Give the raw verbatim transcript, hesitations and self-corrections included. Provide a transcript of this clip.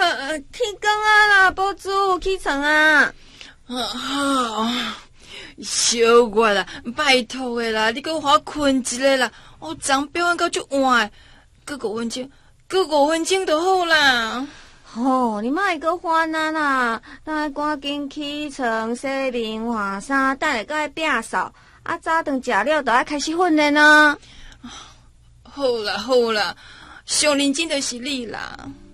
呃，天光啊啦，宝珠起床啊！ 啊好，小我啦，拜托的啦，你给我好困一下啦，我昨表演到足晚，过五分钟，过五分钟就好啦。 哦，你莫阁烦啊啦，咱赶紧起床、洗面、换衫，等下搁要摒扫。啊，早顿食了，就要开始训练啊。 好啦好啦，上认真就是你啦。